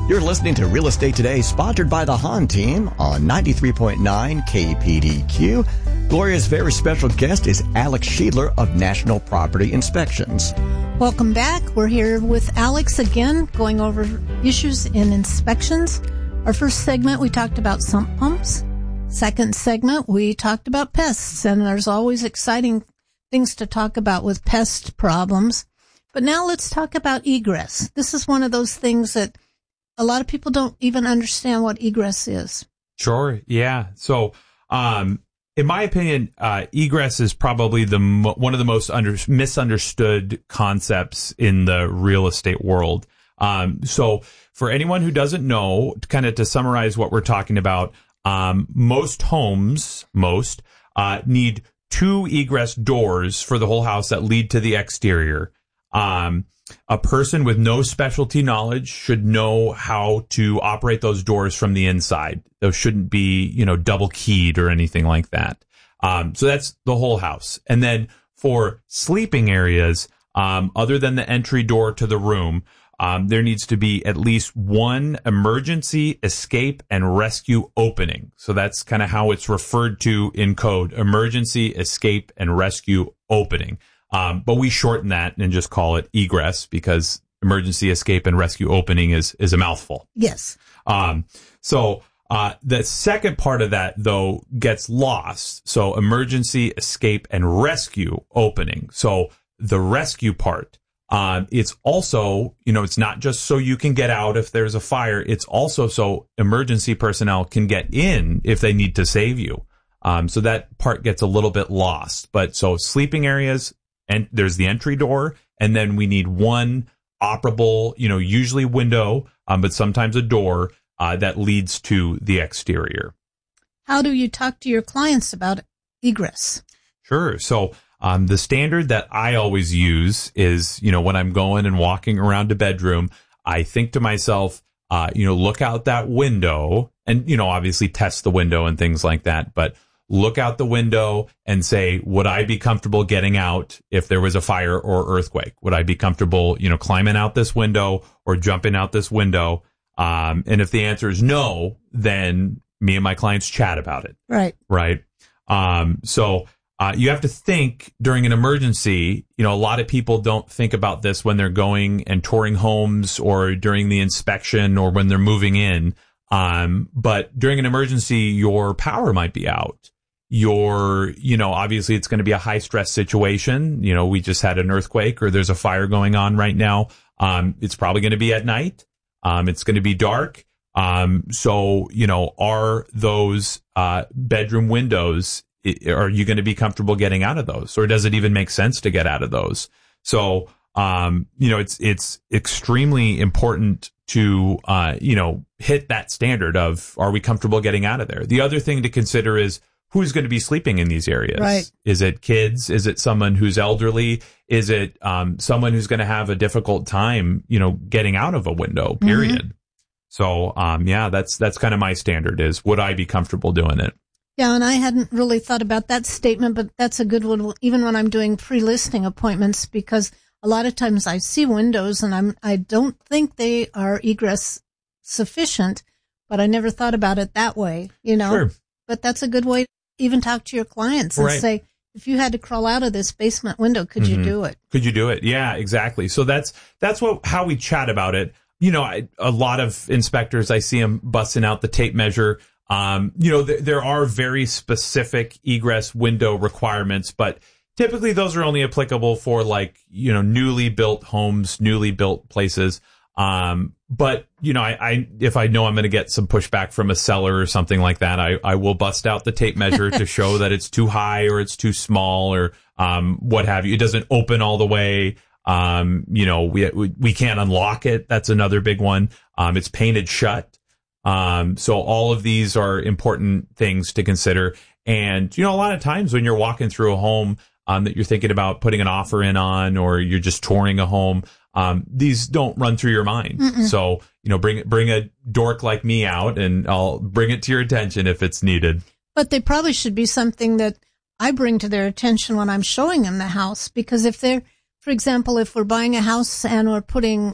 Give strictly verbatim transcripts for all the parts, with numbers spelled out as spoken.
You're listening to Real Estate Today, sponsored by the Hahn Team on ninety-three point nine K P D Q. Gloria's very special guest is Alex Schiedler of National Property Inspections. Welcome back. We're here with Alex again, going over issues in inspections. Our first segment, we talked about sump pumps. Second segment, we talked about pests, and there's always exciting things to talk about with pest problems. But now let's talk about egress. This is one of those things that a lot of people don't even understand what egress is. Sure. Yeah. So, um, in my opinion, uh, egress is probably the mo- one of the most under- misunderstood concepts in the real estate world. Um, so for anyone who doesn't know, kind of to summarize what we're talking about, um, most homes, most, uh, need two egress doors for the whole house that lead to the exterior. Um, A person with no specialty knowledge should know how to operate those doors from the inside. Those shouldn't be, you know, double keyed or anything like that. Um, so that's the whole house. And then for sleeping areas, um, other than the entry door to the room, um, there needs to be at least one emergency escape and rescue opening. So that's kind of how it's referred to in code: emergency escape and rescue opening. Um, but we shorten that and just call it egress because emergency escape and rescue opening is, is a mouthful. Yes. Um, so, uh, the second part of that though gets lost. So emergency escape and rescue opening. So the rescue part, um, it's also, you know, it's not just so you can get out if there's a fire. It's also so emergency personnel can get in if they need to save you. Um, so that part gets a little bit lost, but so sleeping areas, and there's the entry door, and then we need one operable, you know, usually window, um, but sometimes a door uh, that leads to the exterior. How do you talk to your clients about egress? Sure. So um, the standard that I always use is, you know, when I'm going and walking around a bedroom, I think to myself, uh, you know, look out that window and, you know, obviously test the window and things like that, but look out the window and say, would I be comfortable getting out if there was a fire or earthquake? Would I be comfortable, you know, climbing out this window or jumping out this window? Um, and if the answer is no, then me and my clients chat about it. Right. Right. Um, so, uh, you have to think during an emergency, you know, a lot of people don't think about this when they're going and touring homes or during the inspection or when they're moving in. Um, but during an emergency, your power might be out. Your, you know, obviously it's going to be a high stress situation. You know, we just had an earthquake or there's a fire going on right now. Um, it's probably going to be at night. Um, it's going to be dark. Um, so, you know, are those, uh, bedroom windows, are you going to be comfortable getting out of those? Or does it even make sense to get out of those? So, um, you know, it's, it's extremely important to, uh, you know, hit that standard of, are we comfortable getting out of there? The other thing to consider is, who's going to be sleeping in these areas? Right. Is it kids? Is it someone who's elderly? Is it um, someone who's going to have a difficult time, you know, getting out of a window, period? Mm-hmm. So, um, yeah, that's that's kind of my standard is, would I be comfortable doing it? Yeah, and I hadn't really thought about that statement, but that's a good one, even when I'm doing pre-listing appointments, because a lot of times I see windows and I'm, I don't think they are egress sufficient, but I never thought about it that way, you know? Sure. But that's a good way to even talk to your clients and right. say, if you had to crawl out of this basement window, could mm-hmm. you do it? Could you do it? Yeah, exactly. So that's that's what how we chat about it. You know, I, a lot of inspectors, I see them busting out the tape measure. Um, you know, th- there are very specific egress window requirements, but typically those are only applicable for like, you know, newly built homes, newly built places. Um, but you know, I, I, if I know I'm going to get some pushback from a seller or something like that, I, I will bust out the tape measure to show that it's too high or it's too small or, um, what have you. It doesn't open all the way. Um, you know, we, we, we can't unlock it. That's another big one. Um, it's painted shut. Um, so all of these are important things to consider. And, you know, a lot of times when you're walking through a home, um, that you're thinking about putting an offer in on, or you're just touring a home, Um, these don't run through your mind. Mm-mm. So, you know, bring bring a dork like me out and I'll bring it to your attention if it's needed. But they probably should be something that I bring to their attention when I'm showing them the house. Because if they're, for example, if we're buying a house and we're putting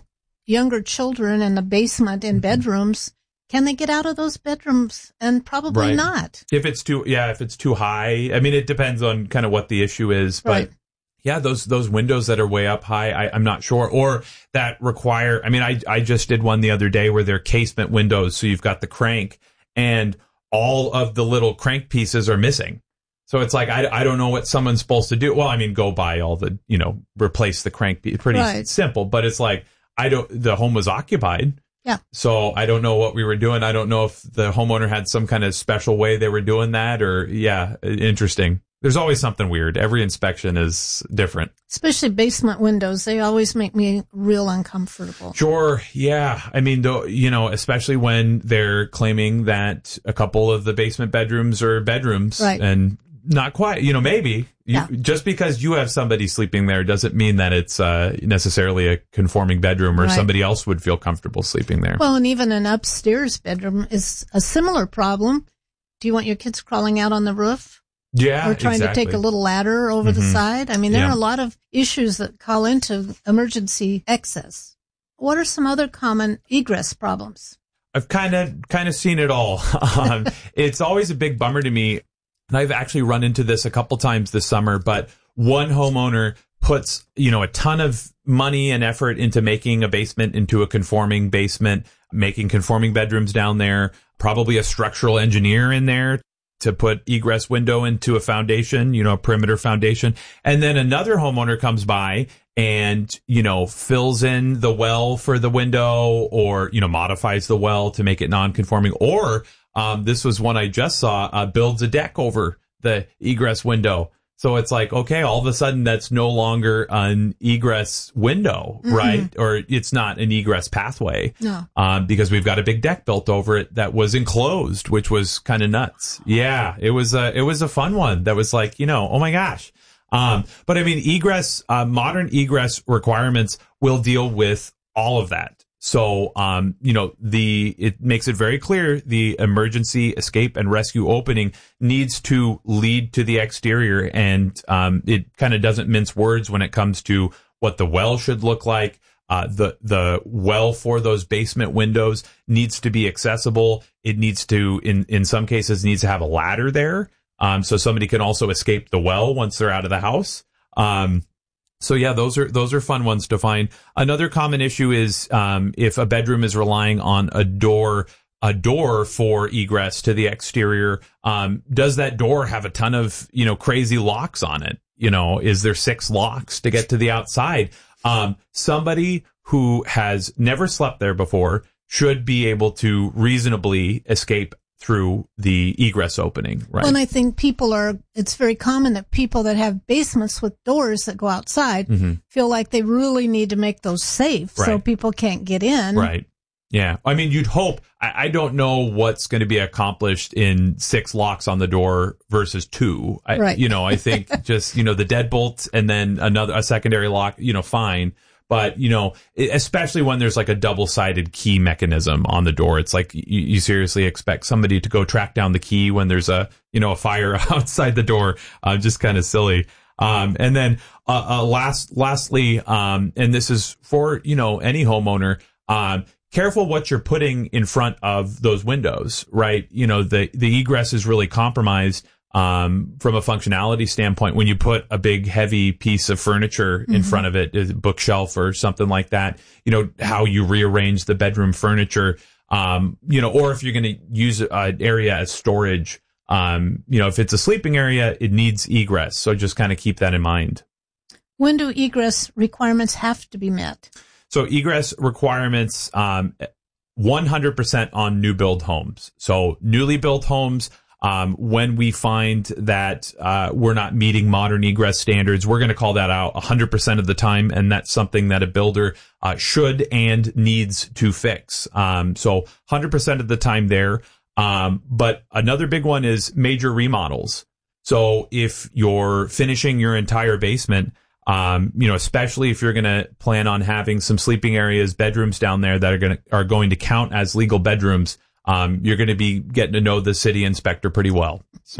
younger children in the basement in bedrooms, can they get out of those bedrooms? And probably right. not. If it's too, yeah, if it's too high. I mean, it depends on kind of what the issue is, but Right. yeah, those those windows that are way up high, I, I'm not sure, or that require. I mean, I I just did one the other day where they're casement windows, so you've got the crank, and all of the little crank pieces are missing. So it's like, I, I don't know what someone's supposed to do. Well, I mean, go buy all the, you know, replace the crank piece. Pretty Right. simple, but it's like, I don't, the home was occupied. Yeah. So I don't know what we were doing. I don't know if the homeowner had some kind of special way they were doing that, or yeah, interesting. There's always something weird. Every inspection is different. Especially basement windows. They always make me real uncomfortable. Sure. Yeah. I mean, though, you know, especially when they're claiming that a couple of the basement bedrooms are bedrooms, Right. and not quite, you know, maybe you, Yeah. just because you have somebody sleeping there doesn't mean that it's uh, necessarily a conforming bedroom, or Right. somebody else would feel comfortable sleeping there. Well, and even an upstairs bedroom is a similar problem. Do you want your kids crawling out on the roof? Yeah. Or trying exactly. to take a little ladder over the Mhm. side? I mean, there Yeah. are a lot of issues that call into emergency access. What are some other common egress problems? I've kind of kind of seen it all. um, it's always a big bummer to me. And I've actually run into this a couple times this summer, but one homeowner puts, you know, a ton of money and effort into making a basement into a conforming basement, making conforming bedrooms down there, probably a structural engineer in there to put egress window into a foundation, you know, a perimeter foundation. And then another homeowner comes by and, you know, fills in the well for the window, or, you know, modifies the well to make it non-conforming, or Um, this was one I just saw, uh, builds a deck over the egress window. So it's like, okay, all of a sudden that's no longer an egress window, Mm-hmm. right? Or it's not an egress pathway. No. Um, because we've got a big deck built over it that was enclosed, which was kind of nuts. Yeah, it was a, it was a fun one that was like, you know, oh my gosh. Um, but I mean, egress, uh, modern egress requirements will deal with all of that. So, um, you know, the, it makes it very clear the emergency escape and rescue opening needs to lead to the exterior. And, um, it kind of doesn't mince words when it comes to what the well should look like. Uh, the, the well for those basement windows needs to be accessible. It needs to, in, in some cases, needs to have a ladder there. Um, so somebody can also escape the well once they're out of the house. Um, So yeah, those are those are fun ones to find. Another common issue is um, if a bedroom is relying on a door, a door for egress to the exterior. Um, does that door have a ton of, you know, crazy locks on it? You know, is there six locks to get to the outside? Um, somebody who has never slept there before should be able to reasonably escape through the egress opening, right? Well, and I think people are, it's very common that people that have basements with doors that go outside Mm-hmm. feel like they really need to make those safe so Right. people can't get in. Right. Yeah. I mean, you'd hope. I, I don't know what's going to be accomplished in six locks on the door versus two. I, Right. You know, I think just, you know, the deadbolt and then another, a secondary lock, you know, fine. But, you know, especially when there's like a double-sided key mechanism on the door, it's like you, you seriously expect somebody to go track down the key when there's a, you know, a fire outside the door. Uh, just kind of silly. Um, and then, uh, uh, last, lastly, um, and this is for, you know, any homeowner, um, careful what you're putting in front of those windows, right? You know, the, the egress is really compromised. Um, from a functionality standpoint, when you put a big heavy piece of furniture in mm-hmm. front of it, a bookshelf or something like that, you know, how you rearrange the bedroom furniture, um, you know, or if you're going to use an area as storage, um, you know, if it's a sleeping area, it needs egress. So just kind of keep that in mind. When do egress requirements have to be met? So egress requirements, um, one hundred percent on new build homes. So newly built homes, Um, when we find that uh, we're not meeting modern egress standards, we're going to call that out one hundred percent of the time, and that's something that a builder uh, should and needs to fix. Um, so one hundred percent of the time there. Um, but another big one is major remodels. So if you're finishing your entire basement, um, you know, especially if you're going to plan on having some sleeping areas, bedrooms down there that are going to are going to count as legal bedrooms, Um, you're going to be getting to know the city inspector pretty well. So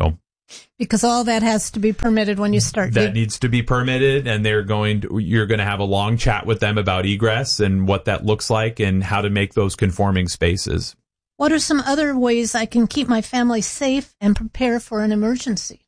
Because all that has to be permitted when you start. That dig- needs to be permitted, and they're going to, you're going to have a long chat with them about egress and what that looks like and how to make those conforming spaces. What are some other ways I can keep my family safe and prepare for an emergency?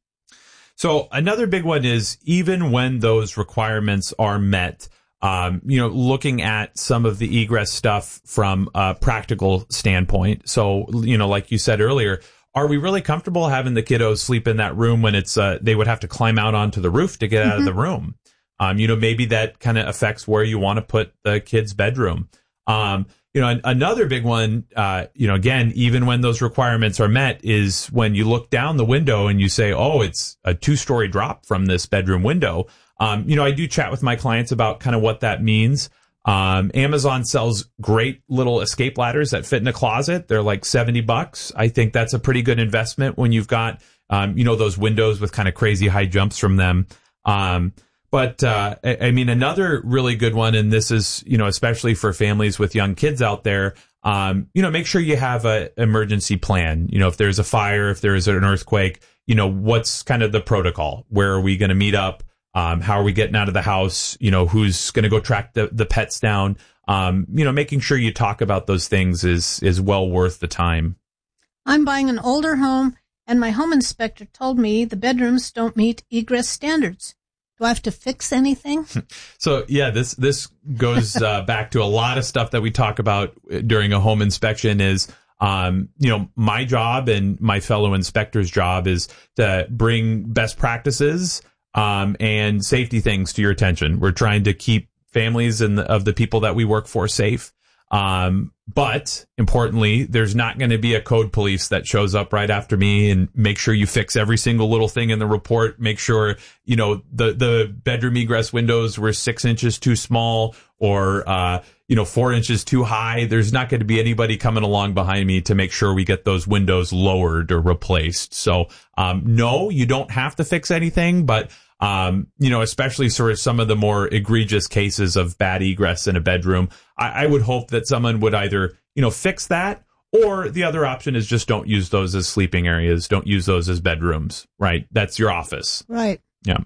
So another big one is even when those requirements are met, um, you know, looking at some of the egress stuff from a practical standpoint. So, you know, like you said earlier, are we really comfortable having the kiddos sleep in that room when it's, uh, they would have to climb out onto the roof to get mm-hmm. out of the room? Um, you know, maybe that kind of affects where you want to put the kid's bedroom. Um, you know, an, another big one, uh, you know, again, even when those requirements are met, is when you look down the window and you say, oh, it's a two story drop from this bedroom window. Um, you know, I do chat with my clients about kind of what that means. Um, Amazon sells great little escape ladders that fit in a closet. They're like seventy bucks. I think that's a pretty good investment when you've got, um, you know, those windows with kind of crazy high jumps from them. Um, but, uh, I, I mean, another really good one, and this is, you know, especially for families with young kids out there, um, you know, make sure you have an emergency plan. You know, if there's a fire, if there's an earthquake, you know, what's kind of the protocol? Where are we going to meet up? Um, how are we getting out of the house? You know, who's going to go track the, the pets down? Um, you know, making sure you talk about those things is, is well worth the time. I'm buying an older home, and my home inspector told me the bedrooms don't meet egress standards. Do I have to fix anything? So, yeah, this, this goes uh, back to a lot of stuff that we talk about during a home inspection is, um, you know, my job and my fellow inspector's job is to bring best practices Um, and safety things to your attention. We're trying to keep families and of the people that we work for safe. Um, but importantly, there's not going to be a code police that shows up right after me and make sure you fix every single little thing in the report. Make sure, you know, the, the bedroom egress windows were six inches too small or, uh, you know, four inches too high. There's not going to be anybody coming along behind me to make sure we get those windows lowered or replaced. So, um, no, you don't have to fix anything, but Um, you know, especially sort of some of the more egregious cases of bad egress in a bedroom, I, I would hope that someone would either, you know, fix that, or the other option is just don't use those as sleeping areas. Don't use those as bedrooms, right? That's your office. Right. Yeah.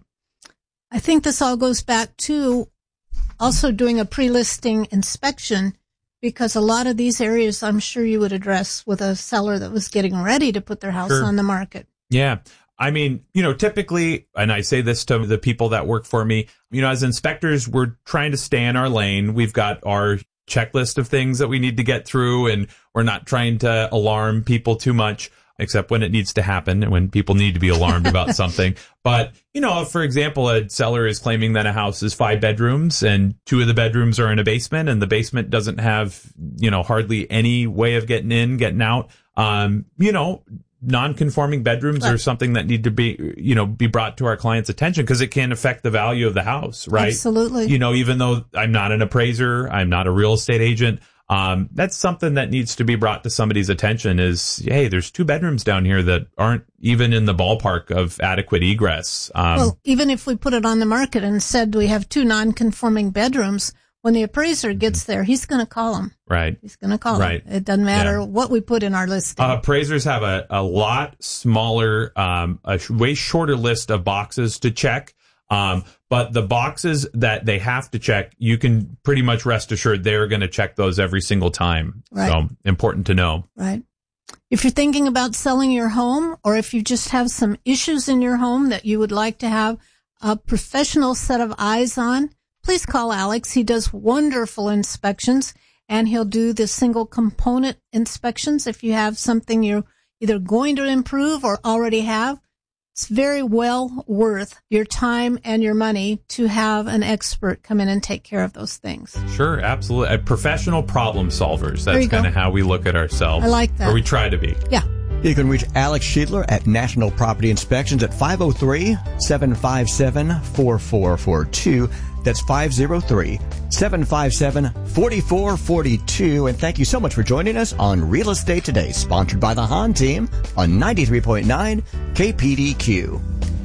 I think this all goes back to also doing a pre-listing inspection, because a lot of these areas I'm sure you would address with a seller that was getting ready to put their house Sure. on the market. Yeah. I mean, you know, typically, and I say this to the people that work for me, you know, as inspectors, we're trying to stay in our lane. We've got our checklist of things that we need to get through, and we're not trying to alarm people too much, except when it needs to happen and when people need to be alarmed about something. But, you know, for example, a seller is claiming that a house is five bedrooms and two of the bedrooms are in a basement, and the basement doesn't have, you know, hardly any way of getting in, getting out. Um, you know, non-conforming bedrooms right. are something that need to be, you know, be brought to our clients' attention, because it can affect the value of the house, right? Absolutely. You know, even though I'm not an appraiser, I'm not a real estate agent, um, that's something that needs to be brought to somebody's attention is, hey, there's two bedrooms down here that aren't even in the ballpark of adequate egress. Um, well, even if we put it on the market and said we have two non-conforming bedrooms, when the appraiser gets there, he's going to call them. Right. He's going to call right. them. It doesn't matter yeah. what we put in our listing. Uh, appraisers have a, a lot smaller, um, a sh- way shorter list of boxes to check. Um, but the boxes that they have to check, you can pretty much rest assured they're going to check those every single time. Right. So important to know. Right. If you're thinking about selling your home, or if you just have some issues in your home that you would like to have a professional set of eyes on, please call Alex. He does wonderful inspections, and he'll do the single component inspections. If you have something you're either going to improve or already have, it's very well worth your time and your money to have an expert come in and take care of those things. Sure, absolutely. Uh, professional problem solvers. That's kind of how we look at ourselves. I like that. Or we try to be. Yeah. You can reach Alex Schiedler at National Property Inspections at five oh three, seven five seven, four four four two. That's five oh three, seven five seven, four four four two. And thank you so much for joining us on Real Estate Today, sponsored by the Hahn Team on ninety-three point nine K P D Q.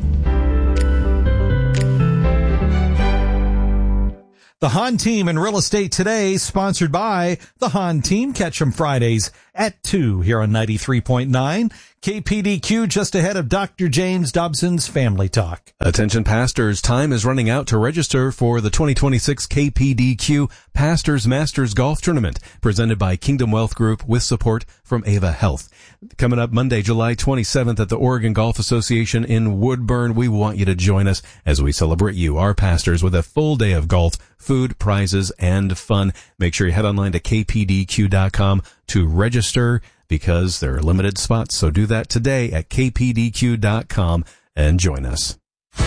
The Hahn Team and Real Estate Today, sponsored by the Hahn Team. Catch them Fridays at two here on ninety-three point nine K P D Q just ahead of Doctor James Dobson's Family Talk. Attention pastors, time is running out to register for the twenty twenty-six K P D Q Pastors Masters Golf Tournament presented by Kingdom Wealth Group with support from Ava Health. Coming up Monday, July twenty-seventh at the Oregon Golf Association in Woodburn. We want you to join us as we celebrate you, our pastors, with a full day of golf, food, prizes, and fun. Make sure you head online to K P D Q dot com to register because there are limited spots. So do that today at K P D Q dot com and join us.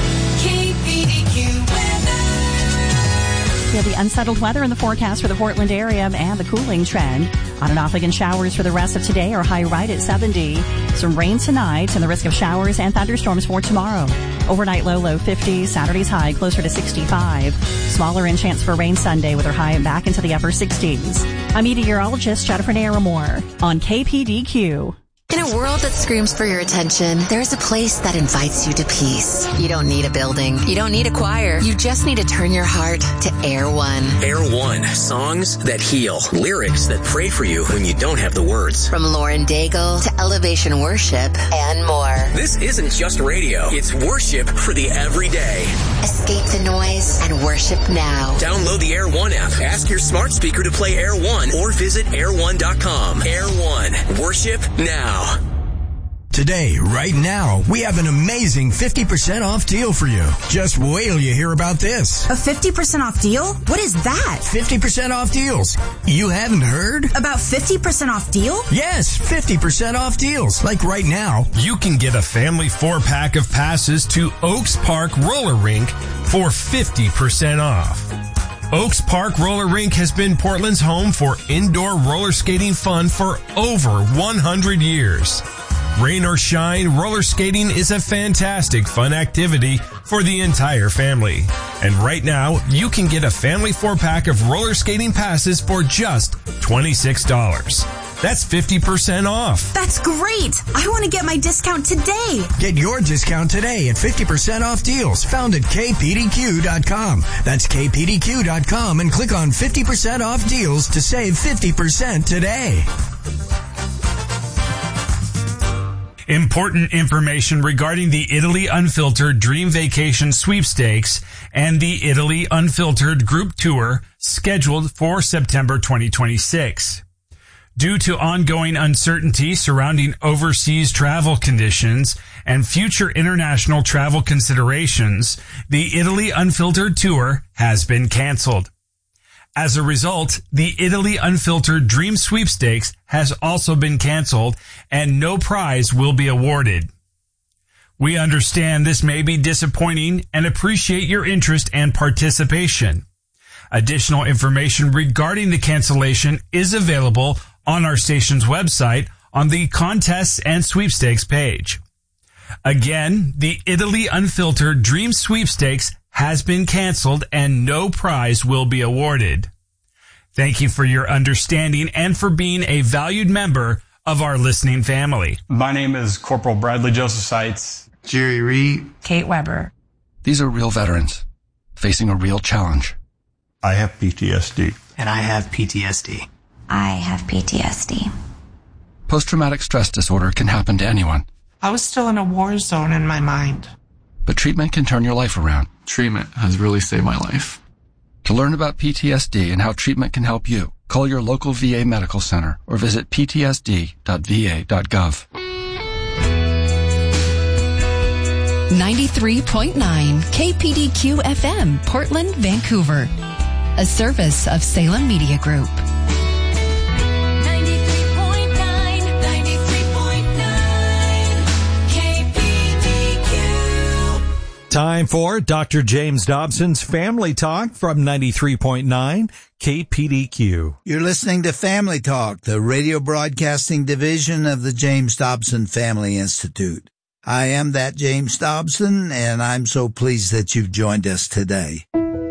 K P D Q weather. Yeah, the unsettled weather in the forecast for the Portland area and the cooling trend. On and off again showers for the rest of today, our high right at seventy. Some rain tonight and the risk of showers and thunderstorms for tomorrow. Overnight low, low fifty. Saturday's high closer to sixty-five. Smaller in chance for rain Sunday with our high back into the upper sixties. I'm meteorologist Jennifer Naramore on K P D Q. In a world that screams for your attention, there's a place that invites you to peace. You don't need a building. You don't need a choir. You just need to turn your heart to Air One. Air One. Songs that heal. Lyrics that pray for you when you don't have the words. From Lauren Daigle to Elevation Worship and more. This isn't just radio. It's worship for the everyday. Escape the noise and worship now. Download the Air One app. Ask your smart speaker to play Air One or visit air one dot com. Air One. Worship now. Today, right now, we have an amazing fifty percent off deal for you. Just wait till you hear about this. A fifty percent off deal? What is that? fifty percent off deals. You haven't heard? About fifty percent off deal? Yes, fifty percent off deals. Like right now, you can get a family four-pack of passes to Oaks Park Roller Rink for fifty percent off. Oaks Park Roller Rink has been Portland's home for indoor roller skating fun for over one hundred years. Rain or shine, roller skating is a fantastic fun activity for the entire family. And right now, you can get a family four-pack of roller skating passes for just twenty-six dollars. That's fifty percent off. That's great. I want to get my discount today. Get your discount today at fifty percent off deals found at K P D Q dot com. That's K P D Q dot com and click on fifty percent off deals to save fifty percent today. Important information regarding the Italy Unfiltered Dream Vacation Sweepstakes and the Italy Unfiltered Group Tour scheduled for September twenty twenty-six. Due to ongoing uncertainty surrounding overseas travel conditions and future international travel considerations, the Italy Unfiltered Tour has been canceled. As a result, the Italy Unfiltered Dream Sweepstakes has also been canceled and no prize will be awarded. We understand this may be disappointing and appreciate your interest and participation. Additional information regarding the cancellation is available on our station's website on the Contests and Sweepstakes page. Again, the Italy Unfiltered Dream Sweepstakes has been canceled and no prize will be awarded. Thank you for your understanding and for being a valued member of our listening family. My name is Corporal Bradley Joseph Seitz. Jerry Reed. Kate Weber. These are real veterans facing a real challenge. I have P T S D. And I have P T S D. I have P T S D. Post-traumatic stress disorder can happen to anyone. I was still in a war zone in my mind. But treatment can turn your life around. Treatment has really saved my life. To learn about P T S D and how treatment can help you, call your local V A medical center or visit p t s d dot v a dot gov. ninety-three point nine K P D Q F M, Portland, Vancouver. A service of Salem Media Group. Time for Doctor James Dobson's Family Talk from ninety-three point nine K P D Q. You're listening to Family Talk, the radio broadcasting division of the James Dobson Family Institute. I am that James Dobson, and I'm so pleased that you've joined us today.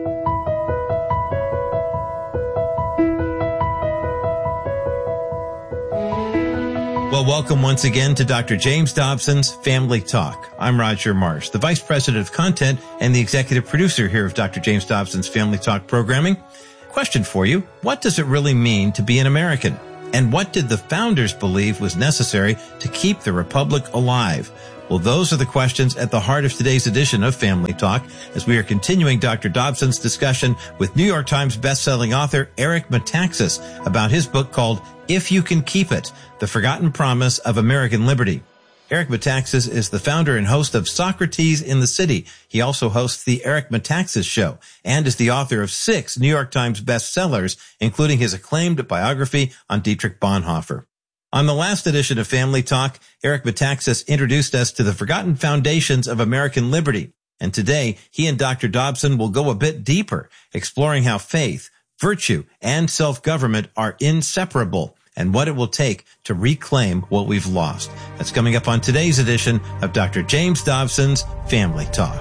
Well, welcome once again to Doctor James Dobson's Family Talk. I'm Roger Marsh, the Vice President of Content and the Executive Producer here of Doctor James Dobson's Family Talk programming. Question for you. What does it really mean to be an American? And what did the founders believe was necessary to keep the republic alive? Well, those are the questions at the heart of today's edition of Family Talk, as we are continuing Doctor Dobson's discussion with New York Times bestselling author Eric Metaxas about his book called If You Can Keep It, The Forgotten Promise of American Liberty. Eric Metaxas is the founder and host of Socrates in the City. He also hosts the Eric Metaxas Show and is the author of six New York Times bestsellers, including his acclaimed biography on Dietrich Bonhoeffer. On the last edition of Family Talk, Eric Metaxas introduced us to the forgotten foundations of American liberty. And today, he and Doctor Dobson will go a bit deeper, exploring how faith, virtue, and self-government are inseparable, and what it will take to reclaim what we've lost. That's coming up on today's edition of Doctor James Dobson's Family Talk.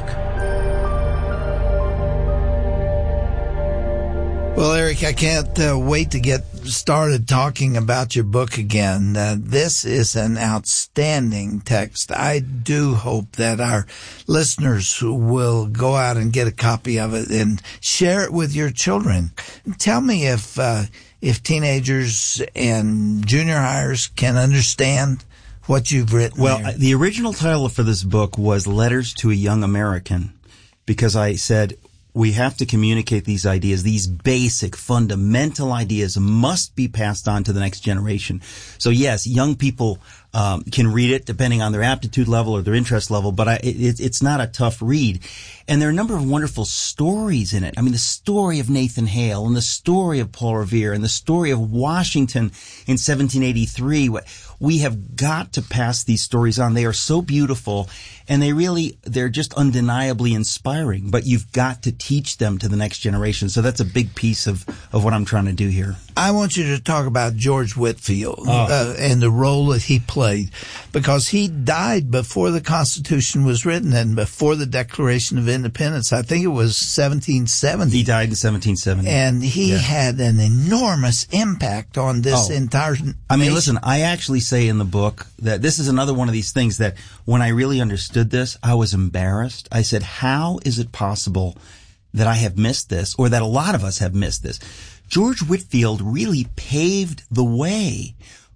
Well, Eric, I can't uh, wait to get started talking about your book again. Uh, this is an outstanding text. I do hope that our listeners will go out and get a copy of it and share it with your children. Tell me if uh, if teenagers and junior hires can understand what you've written. Well, there. The original title for this book was Letters to a Young American, because I said, we have to communicate these ideas. These basic, fundamental ideas must be passed on to the next generation. So yes, young people um, can read it depending on their aptitude level or their interest level, but I, it, it's not a tough read. And there are a number of wonderful stories in it. I mean, the story of Nathan Hale and the story of Paul Revere and the story of Washington in seventeen eighty-three. We have got to pass these stories on. They are so beautiful, and they really, they're just undeniably inspiring, but you've got to teach them to the next generation. So that's a big piece of, of what I'm trying to do here. I want you to talk about George Whitefield oh. uh, and the role that he played, because he died before the Constitution was written and before the Declaration of Independence. I think it was seventeen seventy. He died in seventeen seventy. And he yeah. had an enormous impact on this oh. entire nation. I mean, listen, I actually say in the book that this is another one of these things that when I really understood this, I was embarrassed. I said, how is it possible that I have missed this, or that a lot of us have missed this? George Whitefield really paved the way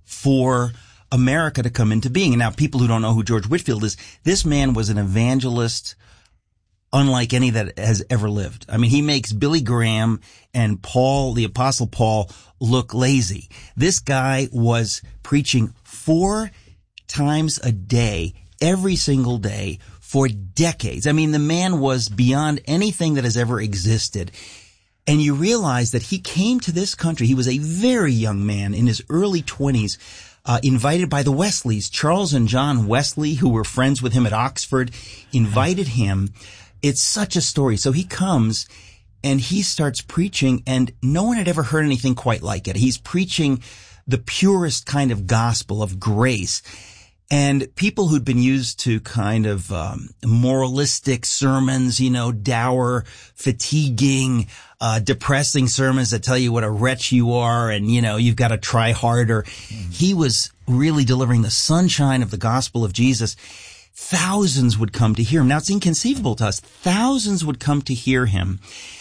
for America to come into being. And now people who don't know who George Whitefield is, this man was an evangelist unlike any that has ever lived. I mean, he makes Billy Graham and Paul, the Apostle Paul, look lazy. This guy was preaching four times a day, every single day, for decades. I mean, the man was beyond anything that has ever existed. And you realize that he came to this country. He was a very young man in his early twenties, uh, invited by the Wesleys. Charles and John Wesley, who were friends with him at Oxford, invited him. It's such a story. So he comes and he starts preaching, and no one had ever heard anything quite like it. He's preaching the purest kind of gospel of grace. And people who'd been used to kind of um, moralistic sermons, you know, dour, fatiguing, uh, depressing sermons that tell you what a wretch you are and, you know, you've got to try harder. Mm-hmm. He was really delivering the sunshine of the gospel of Jesus. Thousands would come to hear him. Now, it's inconceivable to us. Thousands would come to hear him.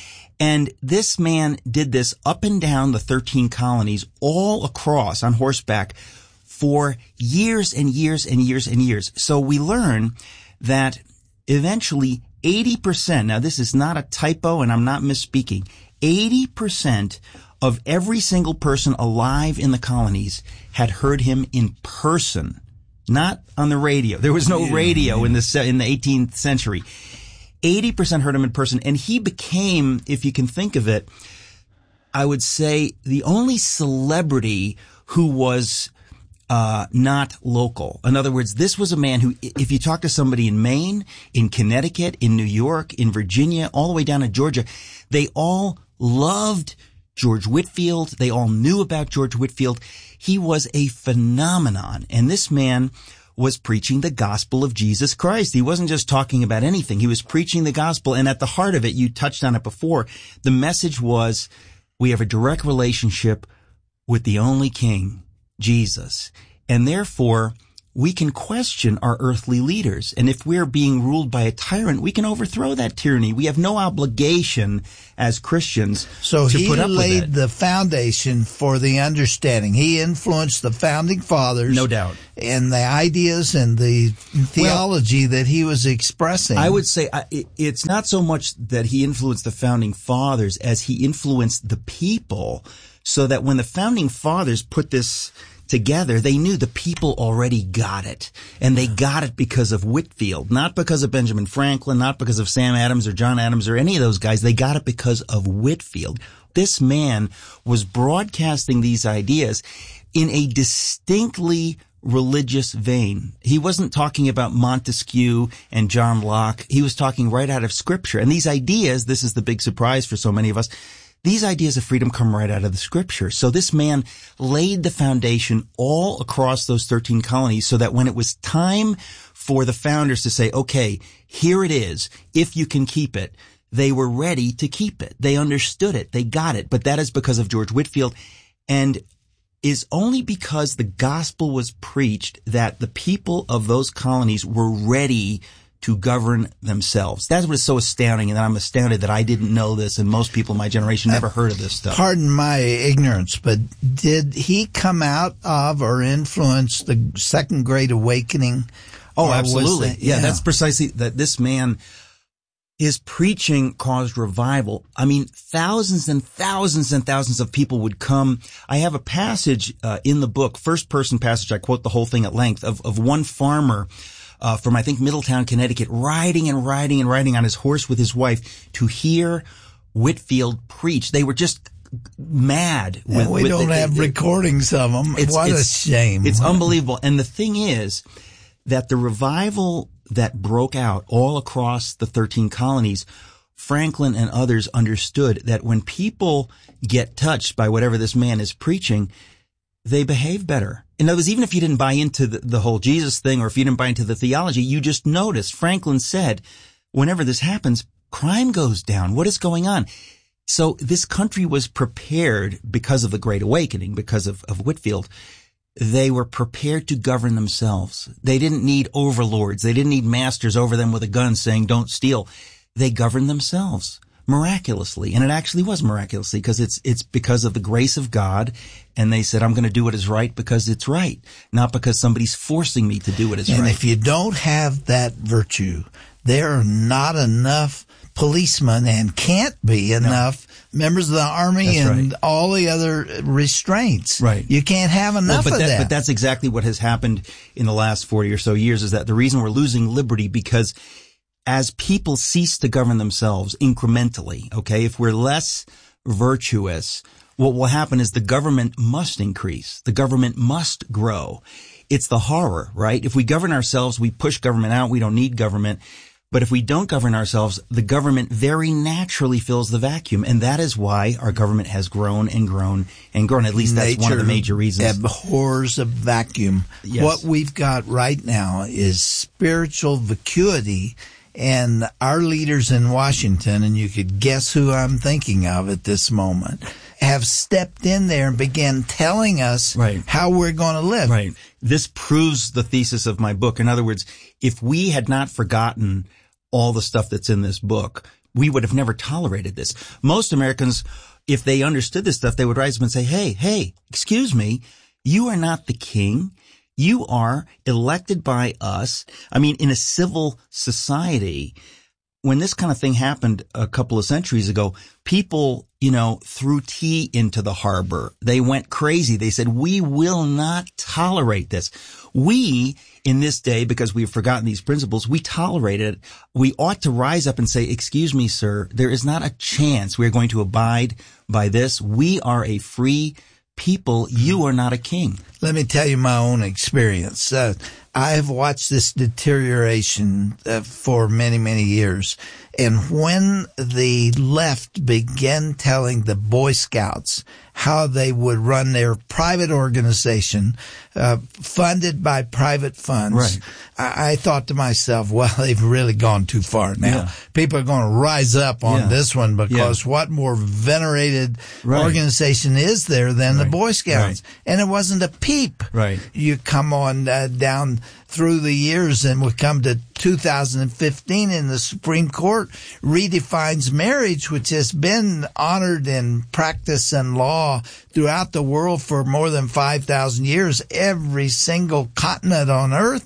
And this man did this up and down the thirteen colonies, all across on horseback, for years and years and years and years. So we learn that eventually eighty percent, now this is not a typo and I'm not misspeaking, eighty percent of every single person alive in the colonies had heard him in person, not on the radio. There was no radio in the in the eighteenth century. eighty percent heard him in person, and he became, if you can think of it, I would say the only celebrity who was Uh, not local. In other words, this was a man who, if you talk to somebody in Maine, in Connecticut, in New York, in Virginia, all the way down to Georgia, they all loved George Whitefield. They all knew about George Whitefield. He was a phenomenon. And this man was preaching the gospel of Jesus Christ. He wasn't just talking about anything. He was preaching the gospel. And at the heart of it, you touched on it before, the message was, we have a direct relationship with the only King, Jesus. And therefore, we can question our earthly leaders. And if we're being ruled by a tyrant, we can overthrow that tyranny. We have no obligation as Christians so to he put up with laid it. the foundation for the understanding. He influenced the founding fathers. No doubt. And the ideas and the theology well, that he was expressing. I would say it's not so much that he influenced the founding fathers as he influenced the people, so that when the founding fathers put this together, they knew the people already got it. And they got it because of Whitefield, not because of Benjamin Franklin, not because of Sam Adams or John Adams or any of those guys. They got it because of Whitefield. This man was broadcasting these ideas in a distinctly religious vein. He wasn't talking about Montesquieu and John Locke. He was talking right out of Scripture. And these ideas, this is the big surprise for so many of us, these ideas of freedom come right out of the Scripture. So this man laid the foundation all across those thirteen colonies so that when it was time for the founders to say, okay, here it is, if you can keep it, they were ready to keep it. They understood it. They got it. But that is because of George Whitefield, and is only because the gospel was preached that the people of those colonies were ready to govern themselves. That's what is so astounding, and I'm astounded that I didn't know this, and most people in my generation never heard of this stuff. Pardon my ignorance, but did he come out of or influence the Second Great Awakening? Oh, absolutely. That, yeah. yeah, that's precisely that. This man, his preaching caused revival. I mean, thousands and thousands and thousands of people would come. I have a passage uh, in the book, first person passage, I quote the whole thing at length, of, of one farmer Uh, from, I think, Middletown, Connecticut, riding and riding and riding on his horse with his wife to hear Whitefield preach. They were just mad. With, and we with don't the, have the, recordings of them. It's, what it's, a shame. It's unbelievable. And the thing is that the revival that broke out all across the thirteen colonies, Franklin and others understood that when people get touched by whatever this man is preaching, they behave better. In other words, even if you didn't buy into the, the whole Jesus thing, or if you didn't buy into the theology, you just noticed. Franklin said, whenever this happens, crime goes down. What is going on? So this country was prepared because of the Great Awakening, because of, of Whitefield. They were prepared to govern themselves. They didn't need overlords. They didn't need masters over them with a gun saying, don't steal. They governed themselves miraculously. And it actually was miraculously, because it's, it's because of the grace of God. And they said, I'm going to do what is right because it's right, not because somebody's forcing me to do what is and right. And if you don't have that virtue, there are not enough policemen and can't be enough no. members of the Army that's and right. all the other restraints. Right. You can't have enough well, but of that, that. But that's exactly what has happened in the last forty or so years, is that the reason we're losing liberty, because as people cease to govern themselves incrementally, okay, if we're less virtuous, what will happen is the government must increase. The government must grow. It's the horror, right? If we govern ourselves, we push government out. We don't need government. But if we don't govern ourselves, the government very naturally fills the vacuum. And that is why our government has grown and grown and grown. At least that's Nature one of the major reasons. Abhors a vacuum. Yes. What we've got right now is spiritual vacuity. And our leaders in Washington, and you could guess who I'm thinking of at this moment, have stepped in there and began telling us right. how we're going to live. Right. This proves the thesis of my book. In other words, if we had not forgotten all the stuff that's in this book, we would have never tolerated this. Most Americans, if they understood this stuff, they would rise up and say, hey, hey, excuse me, you are not the king. You are elected by us. I mean, in a civil society, when this kind of thing happened a couple of centuries ago, people, you know, threw tea into the harbor. They went crazy. They said, we will not tolerate this. We, in this day, because we've forgotten these principles, we tolerate it. We ought to rise up and say, excuse me, sir, there is not a chance we're going to abide by this. We are a free people. You are not a king. Let me tell you my own experience. Uh, I have watched this deterioration uh, for many, many years. And when the left began telling the Boy Scouts how they would run their private organization, uh, funded by private funds. Right. I, I thought to myself, well, they've really gone too far now. Yeah. People are going to rise up on Yeah. this one because Yeah. what more venerated Right. organization is there than Right. the Boy Scouts? Right. And it wasn't a peep. Right. You come on uh, down through the years and we come to two thousand fifteen and the Supreme Court redefines marriage, which has been honored in practice and law throughout the world for more than five thousand years, every single continent on earth.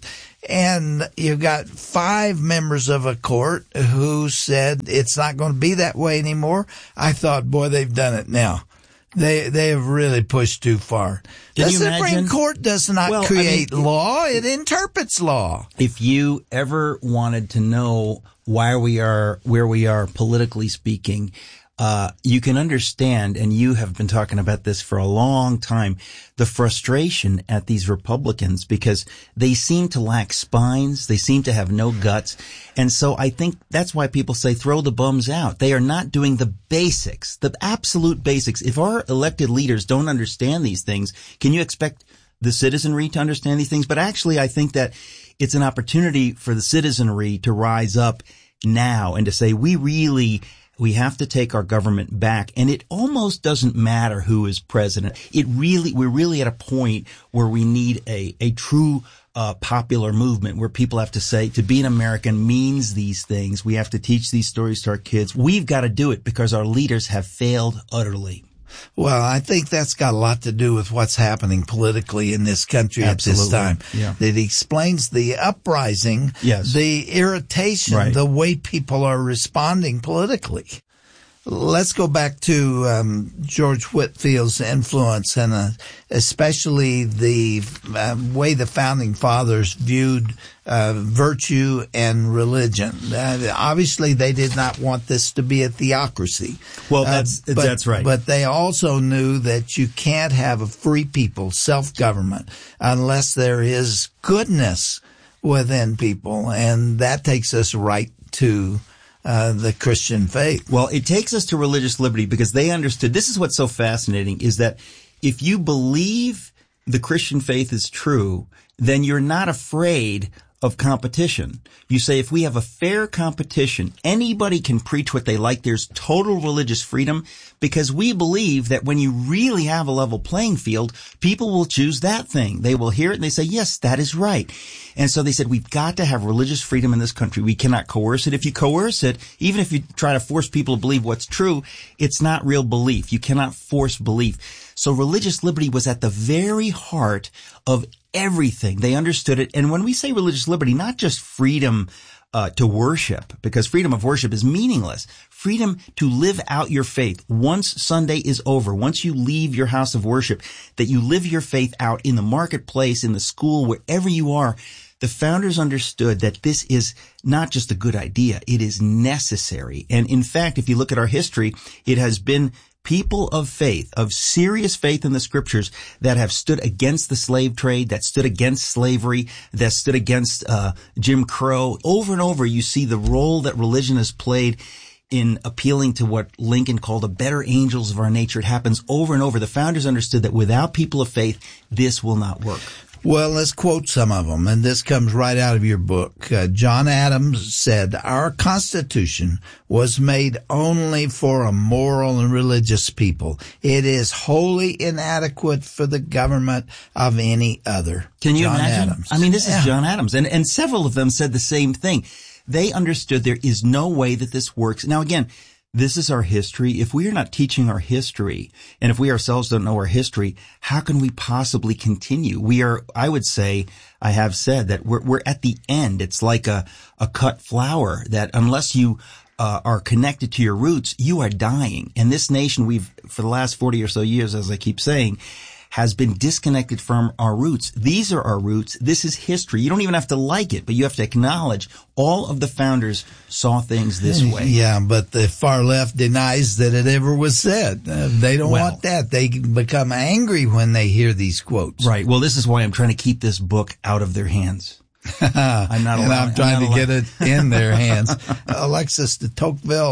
And you've got five members of a court who said it's not going to be that way anymore. I thought, boy, they've done it now. They they have really pushed too far. Can the you Supreme imagine? Court does not Well, I create mean, law; it interprets law. If you ever wanted to know why we are where we are politically speaking, uh, you can understand, and you have been talking about this for a long time, the frustration at these Republicans because they seem to lack spines. They seem to have no guts. And so I think that's why people say throw the bums out. They are not doing the basics, the absolute basics. If our elected leaders don't understand these things, can you expect the citizenry to understand these things? But actually, I think that it's an opportunity for the citizenry to rise up now and to say, we really, we have to take our government back. And it almost doesn't matter who is president. It really, we're really at a point where we need a, a true uh, popular movement where people have to say to be an American means these things. We have to teach these stories to our kids. We've got to do it because our leaders have failed utterly. Well, I think that's got a lot to do with what's happening politically in this country Absolutely. at this time. Yeah. It explains the uprising, Yes. the irritation, Right. the way people are responding politically. Let's go back to um, George Whitefield's influence and uh, especially the uh, way the Founding Fathers viewed uh, virtue and religion. Uh, obviously, they did not want this to be a theocracy. Well, that's Uh, but- that's right. But they also knew that you can't have a free people, self-government, unless there is goodness within people. And that takes us right to uh, the Christian faith. Well, it takes us to religious liberty because they understood. This is what's so fascinating is that if you believe the Christian faith is true, then you're not afraid of competition. You say if we have a fair competition, anybody can preach what they like. There's total religious freedom because we believe that when you really have a level playing field, people will choose that thing. They will hear it and they say, yes, that is right. And so they said, we've got to have religious freedom in this country. We cannot coerce it. If you coerce it, even if you try to force people to believe what's true, it's not real belief. You cannot force belief. So religious liberty was at the very heart of everything. They understood it. And when we say religious liberty, not just freedom uh, to worship, because freedom of worship is meaningless. Freedom to live out your faith. Once Sunday is over, once you leave your house of worship, that you live your faith out in the marketplace, in the school, wherever you are. The founders understood that this is not just a good idea. It is necessary. And in fact, if you look at our history, it has been people of faith, of serious faith in the scriptures that have stood against the slave trade, that stood against slavery, that stood against uh Jim Crow. Over and over, you see the role that religion has played in appealing to what Lincoln called the better angels of our nature. It happens over and over. The founders understood that without people of faith, this will not work. Well, let's quote some of them, and this comes right out of your book. Uh, John Adams said, "Our Constitution was made only for a moral and religious people. It is wholly inadequate for the government of any other." Can you John imagine? Adams. I mean, this Yeah. is John Adams, and, and several of them said the same thing. They understood there is no way that this works. Now, again, this is our history. If we are not teaching our history, and if we ourselves don't know our history, how can we possibly continue? We are, I would say, I have said that we're, we're at the end. It's like a, a cut flower that unless you uh, are connected to your roots, you are dying. And this nation, we've, for the last forty or so years, as I keep saying, has been disconnected from our roots. These are our roots. This is history. You don't even have to like it, but you have to acknowledge all of the founders saw things this way. Yeah, but the far left denies that it ever was said. Uh, they don't Well- want that. They become angry when they hear these quotes. Right. Well, this is why I'm trying to keep this book out of their hands. I'm not and allowed. I'm trying I'm to not get allowed- it in their hands. Alexis de Tocqueville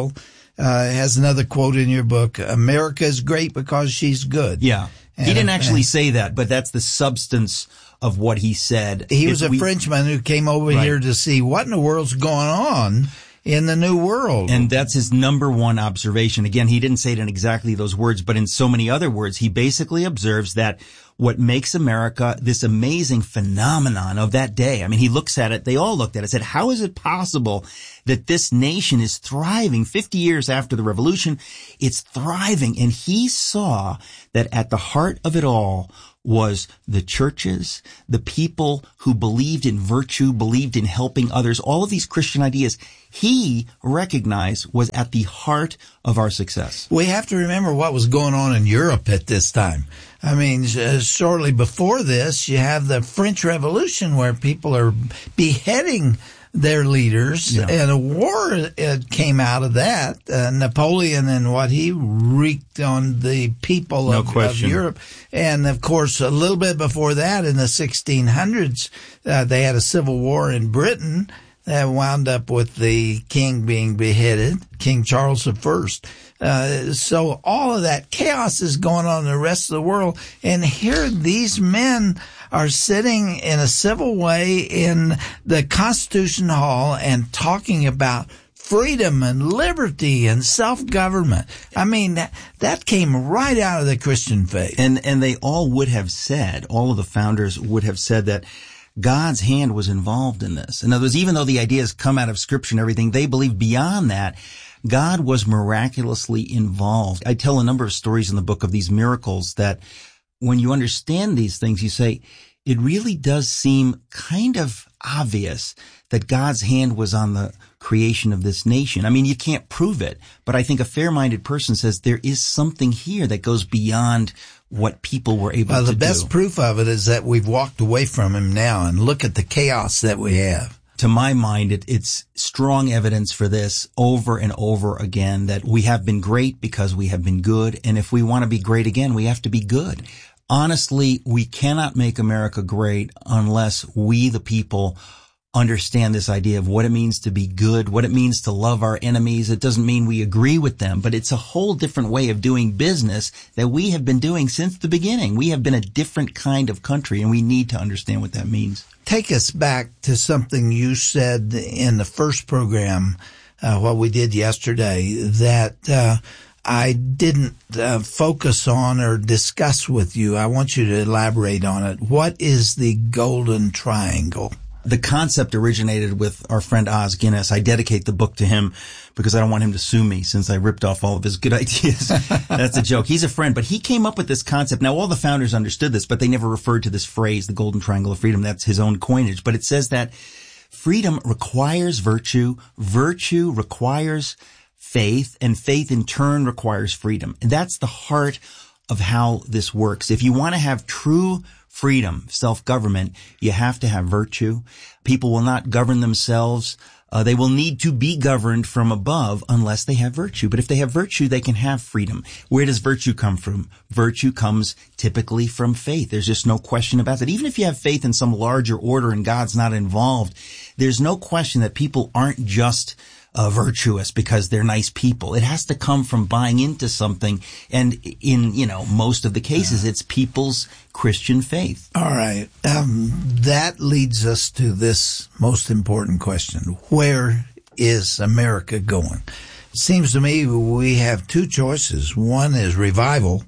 uh, has another quote in your book, America is great because she's good. Yeah. And, he didn't actually and, say that, but that's the substance of what he said. He if was a we, Frenchman who came over right. here to see what in the world's going on in the new world. And that's his number one observation. Again, he didn't say it in exactly those words, but in so many other words, he basically observes that what makes America this amazing phenomenon of that day. I mean, he looks at it, they all looked at it, said, how is it possible that this nation is thriving fifty years after the revolution? It's thriving. And he saw that at the heart of it all was the churches, the people who believed in virtue, believed in helping others, all of these Christian ideas he recognized was at the heart of our success. We have to remember what was going on in Europe at this time. I mean, uh, shortly before this, you have the French Revolution where people are beheading their leaders, yeah. and a war uh, came out of that. Uh, Napoleon and what he wreaked on the people no of, of Europe. And, of course, a little bit before that, in the sixteen hundreds, uh, they had a civil war in Britain that wound up with the king being beheaded, King Charles the First. Uh, so all of that chaos is going on in the rest of the world. And here these men are sitting in a civil way in the Constitution Hall and talking about freedom and liberty and self-government. I mean, that, that came right out of the Christian faith. And, and they all would have said, all of the founders would have said that God's hand was involved in this. In other words, even though the ideas come out of Scripture and everything, they believe beyond that, God was miraculously involved. I tell a number of stories in the book of these miracles that when you understand these things, you say, it really does seem kind of obvious that God's hand was on the creation of this nation. I mean, you can't prove it, but I think a fair-minded person says there is something here that goes beyond what people were able well, to do. The best proof of it is that we've walked away from him now, and look at the chaos that we have. To my mind, it, it's strong evidence for this over and over again that we have been great because we have been good. And if we want to be great again, we have to be good. Honestly, we cannot make America great unless we, the people, understand this idea of what it means to be good, what it means to love our enemies. It doesn't mean we agree with them, but it's a whole different way of doing business that we have been doing since the beginning. We have been a different kind of country, and we need to understand what that means. Take us back to something you said in the first program, uh, what we did yesterday, that uh, I didn't uh, focus on or discuss with you. I want you to elaborate on it. What is the Golden Triangle? The concept originated with our friend Os Guinness. I dedicate the book to him because I don't want him to sue me since I ripped off all of his good ideas. That's a joke. He's a friend, but he came up with this concept. Now, all the founders understood this, but they never referred to this phrase, the Golden Triangle of Freedom. That's his own coinage. But it says that freedom requires virtue, virtue requires faith, and faith in turn requires freedom. And that's the heart of how this works. If you want to have true freedom, self-government, you have to have virtue. People will not govern themselves. Uh, they will need to be governed from above unless they have virtue. But if they have virtue, they can have freedom. Where does virtue come from? Virtue comes typically from faith. There's just no question about that. Even if you have faith in some larger order and God's not involved, there's no question that people aren't just Uh, virtuous because they're nice people. It has to come from buying into something. And in, you know, most of the cases, it's people's Christian faith. All right. Um, that leads us to this most important question. Where is America going? It seems to me we have two choices. One is revival,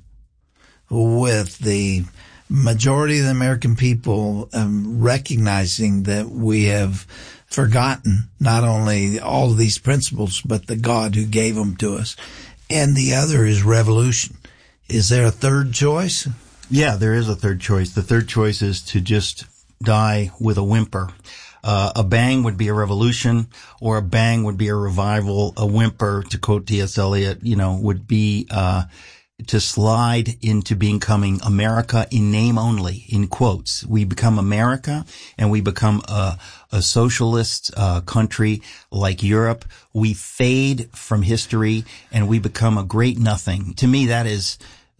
with the majority of the American people um, recognizing that we have forgotten not only all of these principles, but the God who gave them to us. And the other is revolution. Is there a third choice? Yeah, there is a third choice. The third choice is to just die with a whimper. Uh, a bang would be a revolution, or a bang would be a revival. A whimper, to quote T S Eliot, you know, would be uh to slide into becoming America in name only, in quotes. We become America, and we become a, a socialist uh, country like Europe. We fade from history, and we become a great nothing. To me, that is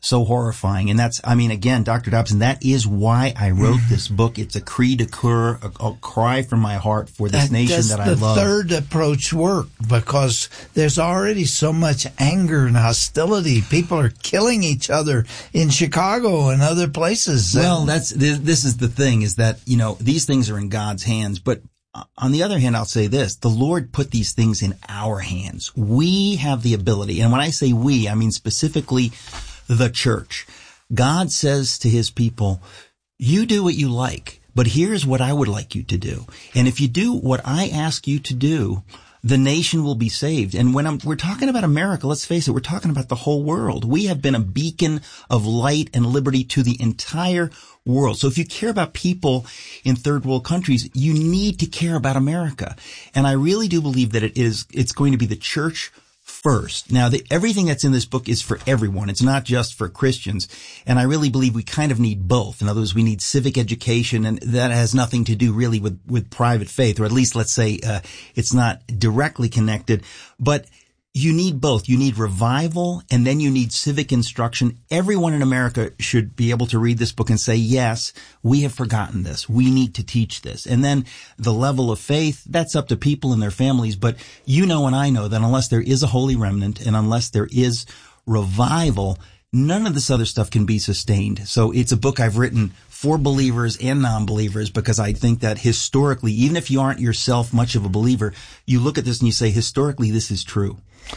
so horrifying. And that's, I mean, again, Doctor Dobson, that is why I wrote this book. It's a cri de coeur, a, a cry from my heart for this that, nation that I the love. third approach work? Because there's already so much anger and hostility. People are killing each other in Chicago and other places. Well, that's, this, this is the thing, is that, you know, these things are in God's hands, but on the other hand, I'll say this, the Lord put these things in our hands. We have the ability, and when I say we, I mean specifically the church. God says to his people, you do what you like, but here's what I would like you to do. And if you do what I ask you to do, the nation will be saved. And when I'm, we're talking about America, let's face it, we're talking about the whole world. We have been a beacon of light and liberty to the entire world. So if you care about people in third world countries, you need to care about America. And I really do believe that it is, it's going to be the church first. Now, the, everything that's in this book is for everyone. It's not just for Christians. And I really believe we kind of need both. In other words, we need civic education, and that has nothing to do really with, with private faith, or at least let's say, uh, it's not directly connected, but you need both. You need revival, and then you need civic instruction. Everyone in America should be able to read this book and say, yes, we have forgotten this. We need to teach this. And then the level of faith, that's up to people and their families. But you know and I know that unless there is a holy remnant and unless there is revival, none of this other stuff can be sustained. So it's a book I've written for believers and non-believers, because I think that historically, even if you aren't yourself much of a believer, you look at this and you say, historically, this is true.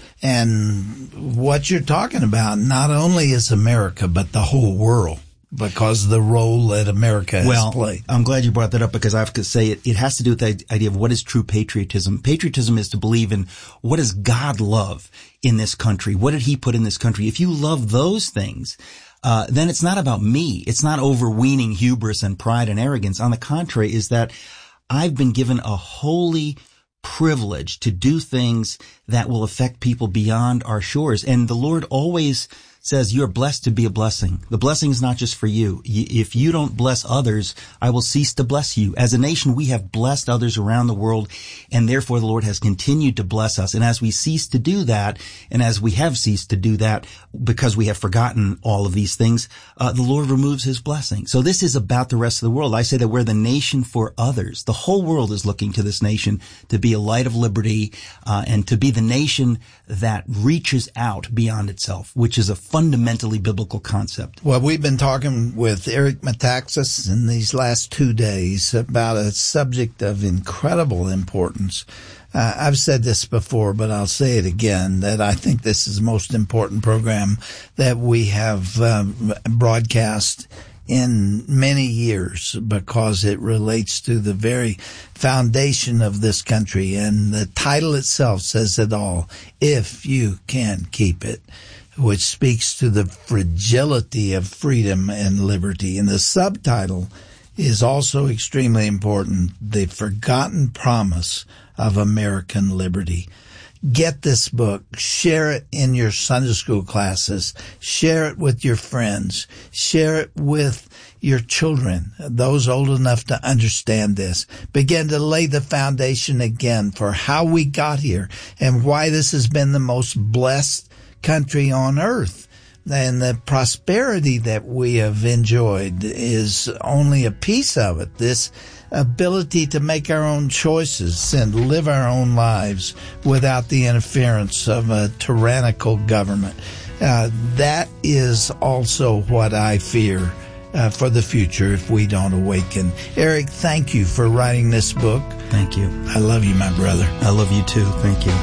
And what you're talking about not only is America, but the whole world, because of the role that America has well, played. I'm glad you brought that up, because I have to say it, it has to do with the idea of what is true patriotism. Patriotism is to believe in what does God love in this country? What did he put in this country? If you love those things, uh, then it's not about me. It's not overweening hubris and pride and arrogance. On the contrary, is that I've been given a holy privilege to do things that will affect people beyond our shores. And the Lord always says you're blessed to be a blessing. The blessing is not just for you. If you don't bless others, I will cease to bless you. As a nation, we have blessed others around the world, and therefore the Lord has continued to bless us. And as we cease to do that, and as we have ceased to do that because we have forgotten all of these things, uh, the Lord removes his blessing. So this is about the rest of the world. I say that we're the nation for others. The whole world is looking to this nation to be a light of liberty, uh, and to be the nation that reaches out beyond itself, which is a fundamentally biblical concept. Well, we've been talking with Eric Metaxas in these last two days about a subject of incredible importance. Uh, I've said this before, but I'll say it again, that I think this is the most important program that we have um, broadcast in many years, because it relates to the very foundation of this country. And the title itself says it all, If You Can Keep It, which speaks to the fragility of freedom and liberty. And the subtitle is also extremely important, The Forgotten Promise of American Liberty. Get this book, share it in your Sunday school classes, share it with your friends, share it with your children, those old enough to understand this. Begin to lay the foundation again for how we got here and why this has been the most blessed country on earth. And the prosperity that we have enjoyed is only a piece of it. This ability to make our own choices and live our own lives without the interference of a tyrannical government. Uh, that is also what I fear uh, for the future if we don't awaken. Eric, thank you for writing this book. Thank you. I love you, my brother. I love you too. Thank you.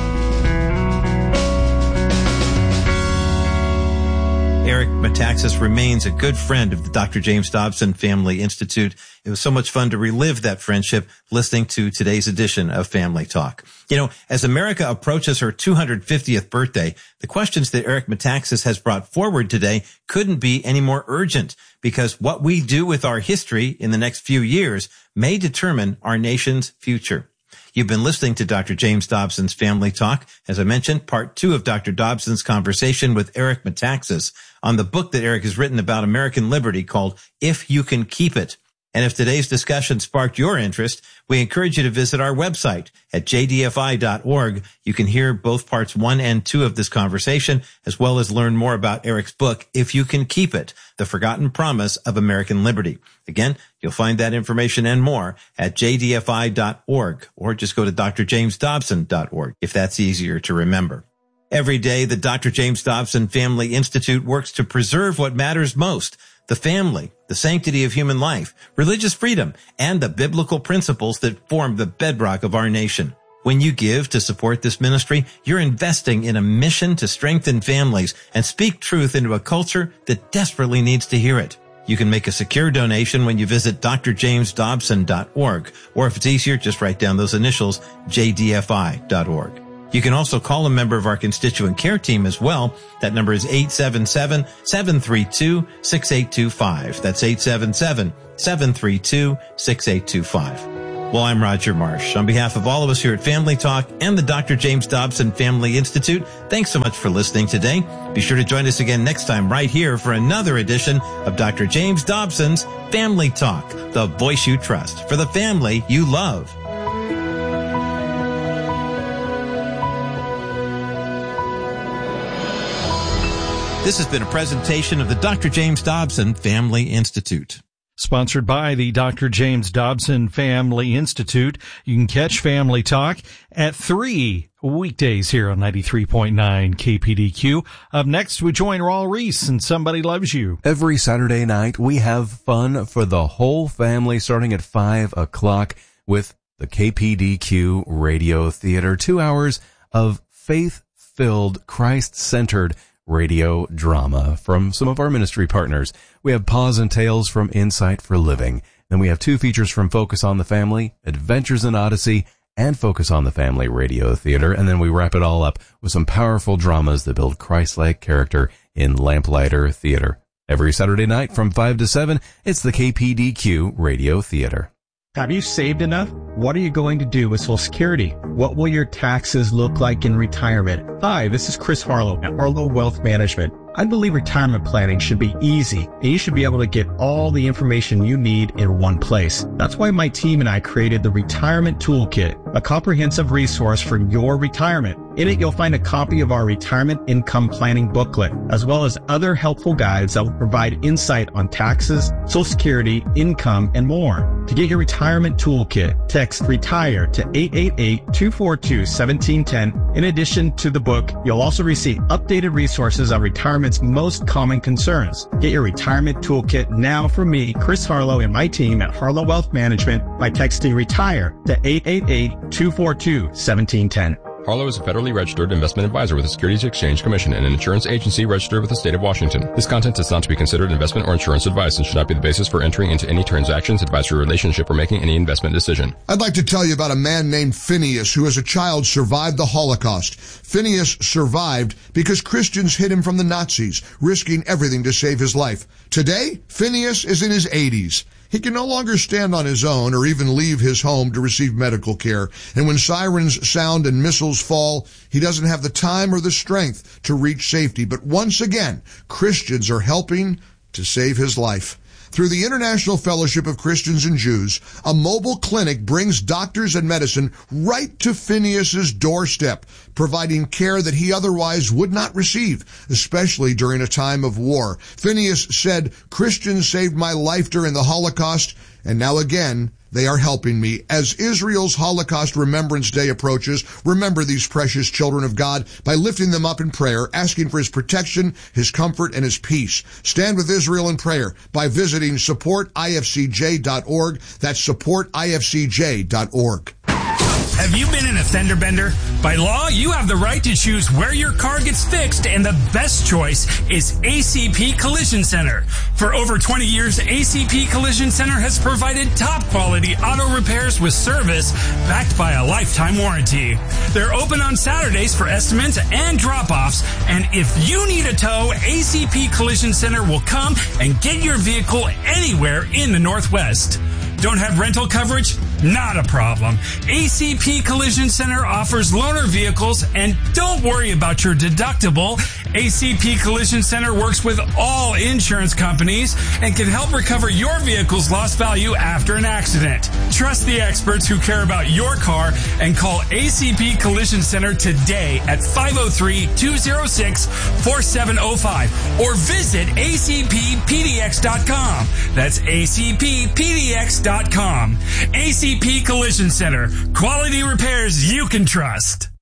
Eric Metaxas remains a good friend of the Doctor James Dobson Family Institute. It was so much fun to relive that friendship listening to today's edition of Family Talk. You know, as America approaches her two hundred fiftieth birthday, the questions that Eric Metaxas has brought forward today couldn't be any more urgent, because what we do with our history in the next few years may determine our nation's future. You've been listening to Doctor James Dobson's Family Talk. As I mentioned, part two of Doctor Dobson's conversation with Eric Metaxas on the book that Eric has written about American liberty called If You Can Keep It. And if today's discussion sparked your interest, we encourage you to visit our website at j d f i dot org. You can hear both parts one and two of this conversation, as well as learn more about Eric's book, If You Can Keep It, The Forgotten Promise of American Liberty. Again, you'll find that information and more at j d f i dot org, or just go to d r james dobson dot org if that's easier to remember. Every day, the Doctor James Dobson Family Institute works to preserve what matters most: the family, the sanctity of human life, religious freedom, and the biblical principles that form the bedrock of our nation. When you give to support this ministry, you're investing in a mission to strengthen families and speak truth into a culture that desperately needs to hear it. You can make a secure donation when you visit d r james dobson dot org, or if it's easier, just write down those initials, j d f i dot org. You can also call a member of our constituent care team as well. That number is eight seven seven, seven three two, six eight two five. That's eight seven seven, seven three two, six eight two five. Well, I'm Roger Marsh. On behalf of all of us here at Family Talk and the Doctor James Dobson Family Institute, thanks so much for listening today. Be sure to join us again next time right here for another edition of Doctor James Dobson's Family Talk, the voice you trust for the family you love. This has been a presentation of the Doctor James Dobson Family Institute. Sponsored by the Doctor James Dobson Family Institute. You can catch Family Talk at three weekdays here on ninety-three point nine K P D Q. Up next, we join Raul Reese and Somebody Loves You. Every Saturday night, we have fun for the whole family starting at five o'clock with the K P D Q Radio Theater. Two hours of faith-filled, Christ-centered radio drama from some of our ministry partners. We have Paws and Tales from Insight for Living. Then we have two features from Focus on the Family, Adventures in Odyssey, and Focus on the Family Radio Theater. And then we wrap it all up with some powerful dramas that build Christ-like character in Lamplighter Theater. Every Saturday night from five to seven, it's the K P D Q Radio Theater. Have you saved enough? What are you going to do with Social Security? What will your taxes look like in retirement? Hi, this is Chris Harlow at Harlow Wealth Management. I believe retirement planning should be easy, and you should be able to get all the information you need in one place. That's why my team and I created the Retirement Toolkit, a comprehensive resource for your retirement. In it, you'll find a copy of our retirement income planning booklet, as well as other helpful guides that will provide insight on taxes, Social Security, income, and more. To get your Retirement Toolkit, text RETIRE to eight eight eight, two four two, one seven one zero. In addition to the book, you'll also receive updated resources on retirement's most common concerns. Get your Retirement Toolkit now from me, Chris Harlow, and my team at Harlow Wealth Management by texting RETIRE to eight eight eight, two four two, one seven one zero. Harlow is a federally registered investment advisor with the Securities Exchange Commission and an insurance agency registered with the state of Washington. This content is not to be considered investment or insurance advice and should not be the basis for entering into any transactions, advisory relationship, or making any investment decision. I'd like to tell you about a man named Phineas who as a child survived the Holocaust. Phineas survived because Christians hid him from the Nazis, risking everything to save his life. Today, Phineas is in his eighties. He can no longer stand on his own or even leave his home to receive medical care. And when sirens sound and missiles fall, he doesn't have the time or the strength to reach safety. But once again, Christians are helping to save his life. Through the International Fellowship of Christians and Jews, a mobile clinic brings doctors and medicine right to Phineas's doorstep, providing care that he otherwise would not receive, especially during a time of war. Phineas said, "Christians saved my life during the Holocaust, and now again, they are helping me." As Israel's Holocaust Remembrance Day approaches, remember these precious children of God by lifting them up in prayer, asking for his protection, his comfort, and his peace. Stand with Israel in prayer by visiting support I F C J dot org. That's support I F C J dot org. Have you been in a fender bender? By law, you have the right to choose where your car gets fixed, and the best choice is A C P Collision Center. For over twenty years, A C P Collision Center has provided top quality auto repairs with service backed by a lifetime warranty. They're open on Saturdays for estimates and drop-offs, and if you need a tow, A C P Collision Center will come and get your vehicle anywhere in the Northwest. Don't have rental coverage? Not a problem. A C P Collision Center offers loaner vehicles, and don't worry about your deductible. A C P Collision Center works with all insurance companies and can help recover your vehicle's lost value after an accident. Trust the experts who care about your car and call A C P Collision Center today at five oh three, two oh six, four seven oh five or visit A C P P D X dot com. That's A C P P D X dot com. A C P Collision Center. Quality repairs you can trust.